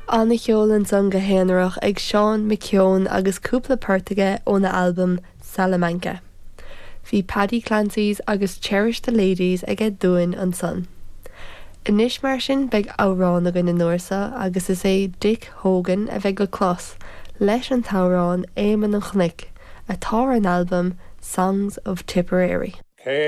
Anna Cheolan son go héanarach ag Sean McKeown agus cúpla páirteaige ó na albumm Salamanca. Bhí Paddy Clancy's agus Cherish the Ladies ag dúin an son. Inis mar sin beag árán a go na nuasa agus is é Dick Hogan a bheith go clós leis an tárán Éamonn an Chnoic, atá an albumm Songs of Tipperary.